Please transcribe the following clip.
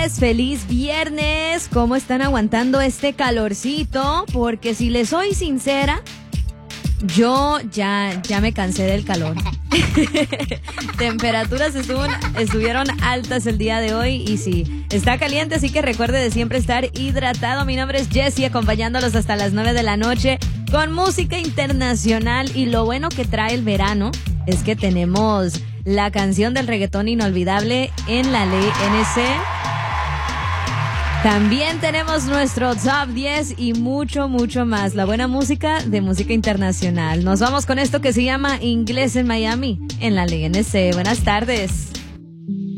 feliz viernes. ¿Cómo están aguantando este calorcito? Porque si les soy sincera, yo ya me cansé del calor. Temperaturas estuvieron altas el día de hoy y sí, está caliente, así que recuerde de siempre estar hidratado. Mi nombre es Jessie, acompañándolos hasta las 9 de la noche con música internacional. Y lo bueno que trae el verano es que tenemos la canción del reggaetón inolvidable en la ley NC. También tenemos nuestro Top 10 y mucho más. La buena música de música internacional. Nos vamos con esto que se llama Inglés en Miami en la ley NC. Buenas tardes.